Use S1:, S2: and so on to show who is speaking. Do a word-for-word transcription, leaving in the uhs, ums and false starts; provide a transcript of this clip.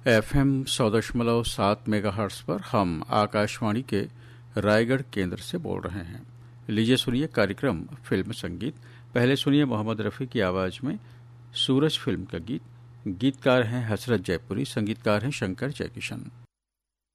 S1: F M सौ दशमलव सात मेगा हर्ट्स पर हम आकाशवाणी के रायगढ़ केंद्र से बोल रहे हैं। लीजिए सुनिए कार्यक्रम फिल्म संगीत। पहले सुनिए मोहम्मद रफ़ी की आवाज़ में सूरज फिल्म का गीत। गीतकार हैं हसरत जयपुरी, संगीतकार हैं शंकर जयकिशन।